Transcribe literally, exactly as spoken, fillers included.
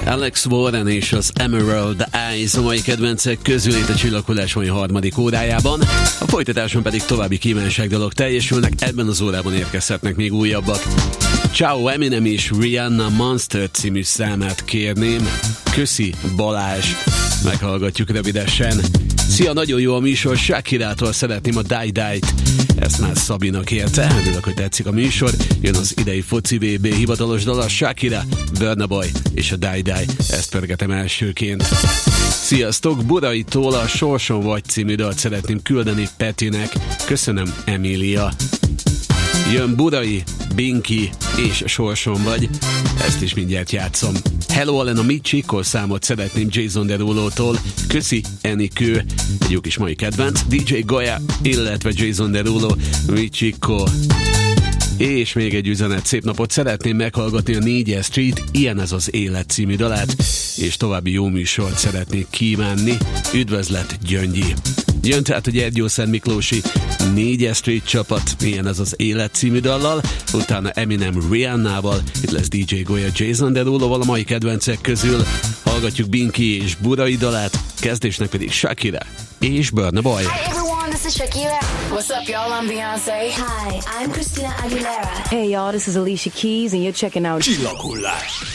Alex Warren és az Emerald Eyes a mai kedvencek közül itt a Csillaghullás mai harmadik órájában. A folytatáson pedig további kívánságdalok teljesülnek, ebben az órában érkezhetnek még újabbak. Ciao Eminem és Rihanna Monster című számát kérném. Köszi Balázs, meghallgatjuk rövidesen. Szia, nagyon jó a műsor, Shakirától szeretném a Die Die-t. Ezt már Szabina kérte, örülök, hogy tetszik a műsor. Jön az idei foci vé bé hivatalos dala, Shakira, Burna Boy és a Die Die. Ezt pörgetem elsőként. Sziasztok, Buraitól a Sorson vagy című dalt szeretném küldeni Petinek. Köszönöm, Emília. Jön Burai, Binki és Sorson vagy. Ezt is mindjárt játszom. Hello Allen, a Mi Chico számot szeretném Jason Derulo-tól. Köszi, Enikő. Egy jó kis mai kedvenc. dé dzsé Goya, illetve Jason Derulo, Mi Chico. És még egy üzenet, szép napot, szeretném meghallgatni a négyes Street, Ilyen ez az élet című dalát, és további jó műsort szeretnék kívánni. Üdvözlet, Gyöngyi! Jön tehát a Gyergyószent Miklósi négyes Street csapat, Ilyen ez az élet című dallal, utána Eminem Rihannával, itt lesz dé dzsé Goya, Jason Deruloval a mai kedvencek közül, hallgatjuk Binki és Burai dalát, kezdésnek pedig Shakira és Burna Boy. This is Shakira. What's up, y'all? I'm Beyonce. Hi, I'm Christina Aguilera. Hey, y'all, this is Alicia Keys, and you're checking out Csillaghullás.